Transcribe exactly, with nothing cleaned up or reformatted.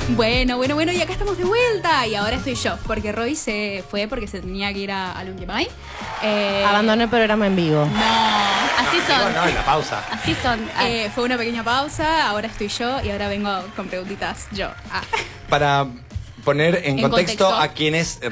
Bueno, bueno, bueno, y acá estamos de vuelta. Y ahora estoy yo, porque Roy se fue porque se tenía que ir a, al Unquimay. Eh, Abandonó el programa en vivo. No, así No, son. no, en la pausa. Así son. Eh, fue una pequeña pausa, ahora estoy yo y ahora vengo con preguntitas yo. Ah. Para poner en, En contexto, contexto. a quienes